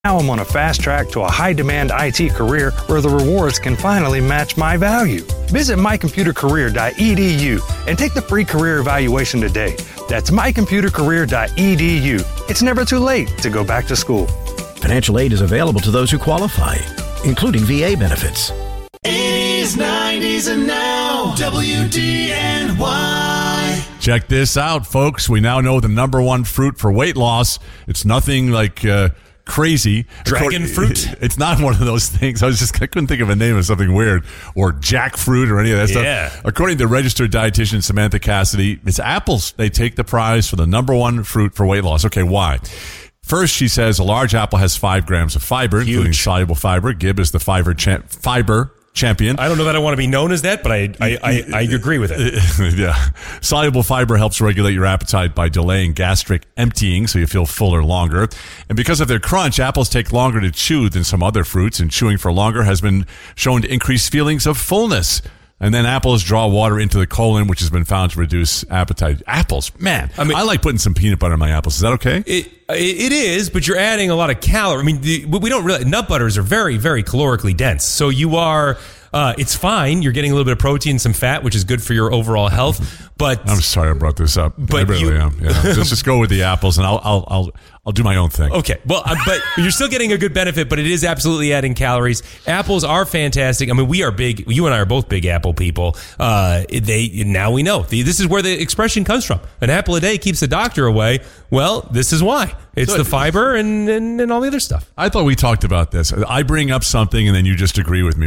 Now I'm on a fast track to a high-demand IT career where the rewards can finally match my value. Visit mycomputercareer.edu and take the free career evaluation today. That's mycomputercareer.edu. It's never too late to go back to school. Financial aid is available to those who qualify, including VA benefits. 80s, 90s, and now, WDNY. Check this out, folks. We now know the number one fruit for weight loss. It's nothing like crazy. Dragon fruit? It's not one of those things. I couldn't think of a name of something weird, or jackfruit or any of that stuff. According to registered dietitian Samantha Cassidy, it's apples. They take the prize for the number one fruit for weight loss. Okay, why? First, she says a large apple has 5 grams of fiber, including soluble fiber. Gib is the fiber champion. I don't know that I want to be known as that, but I agree with it. Yeah. Soluble fiber helps regulate your appetite by delaying gastric emptying, so you feel fuller longer. And because of their crunch, apples take longer to chew than some other fruits, and chewing for longer has been shown to increase feelings of fullness. And then apples draw water into the colon, which has been found to reduce appetite. Apples, man. I like putting some peanut butter in my apples. Is that okay? It is, but you're adding a lot of calories. I mean, we don't really. Nut butters are very, very calorically dense. So you are. It's fine. You're getting a little bit of protein, some fat, which is good for your overall health. But I'm sorry I brought this up. But I really am. Yeah. just go with the apples, and I'll do my own thing. Okay. Well, but you're still getting a good benefit, but it is absolutely adding calories. Apples are fantastic. I mean, we are big. You and I are both big apple people. Now we know. This is where the expression comes from. An apple a day keeps the doctor away. Well, this is why. It's the fiber and all the other stuff. I thought we talked about this. I bring up something and then you just agree with me.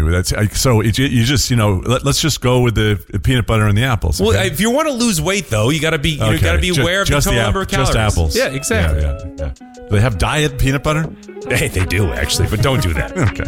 Let's just go with the peanut butter and the apples. Okay? Well, if you want to lose weight, though, you got to be aware of the total number of calories. Just apples. Yeah, exactly. Yeah. Do they have diet peanut butter? They do, actually, but don't do that. Okay.